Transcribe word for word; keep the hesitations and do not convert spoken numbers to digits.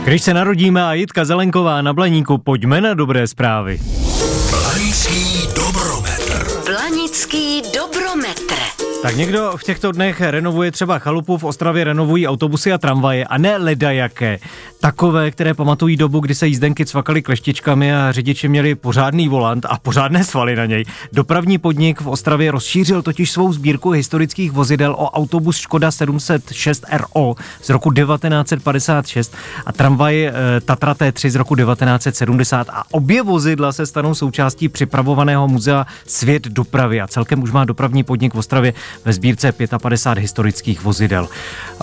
Když se narodíme a Jitka Zelenková na Blaníku, pojďme na dobré zprávy. Blanický dobrometr. Blanický dobrometr. Tak někdo v těchto dnech renovuje třeba chalupu, v Ostravě renovují autobusy a tramvaje a ne ledajaké. Takové, které pamatují dobu, kdy se jízdenky cvakaly kleštičkami a řidiči měli pořádný volant a pořádné svaly na něj. Dopravní podnik v Ostravě rozšířil totiž svou sbírku historických vozidel o autobus Škoda sedm set šest R O z roku devatenáct set padesát šest a tramvaj e, Tatra T tři z roku devatenáct set sedmdesát a obě vozidla se stanou součástí připravovaného muzea Svět dopravy a celkem už má dopravní podnik v Ostravě ve sbírce padesát pět historických vozidel.